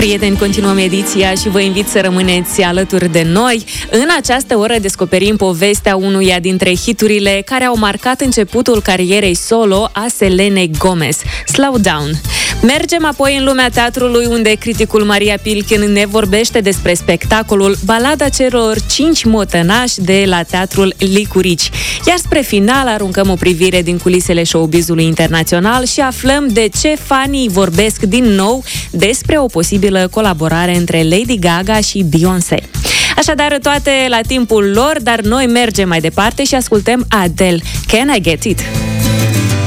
Prieteni, continuăm ediția și vă invit să rămâneți alături de noi. În această oră descoperim povestea unuia dintre hiturile care au marcat începutul carierei solo a Selenei Gomez, Slow Down. Mergem apoi în lumea teatrului, unde criticul Maria Pilkin ne vorbește despre spectacolul Balada celor 5 motănași de la Teatrul Licurici. Iar spre final aruncăm o privire din culisele showbizului internațional și aflăm de ce fanii vorbesc din nou despre o posibilă colaborare între Lady Gaga și Beyoncé. Așadar, toate la timpul lor, dar noi mergem mai departe și ascultăm Adele, Can I Get It?